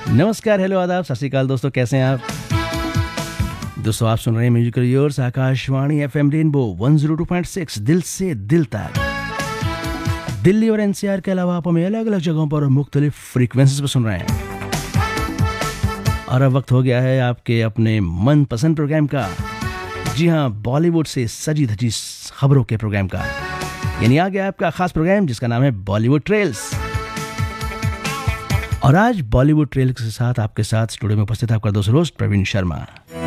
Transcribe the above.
नमस्कार, हेलो, आदाब, सत श्री अकाल दोस्तों, कैसे हैं आप? दोस्तों, आप सुन रहे हैं musical yours Akashvani FM rainbow 102.6 दिल से दिल तक। दिल्ली और एनसीआर के अलावा आप हमें अलग अलग जगहों पर और मुख्तलिफ फ्रीक्वेंसीज पर सुन रहे हैं। और अब वक्त हो गया है आपके अपने मनपसंद प्रोग्राम का। जी हाँ, बॉलीवुड से सजी धजी खबरों के प्रोग्राम का। यानी आ गया आपका खास प्रोग्राम जिसका नाम है बॉलीवुड ट्रेल्स। और आज बॉलीवुड ट्रेल्स के साथ आपके साथ स्टूडियो में उपस्थित आपका दोस्त रोस्ट प्रवीण शर्मा।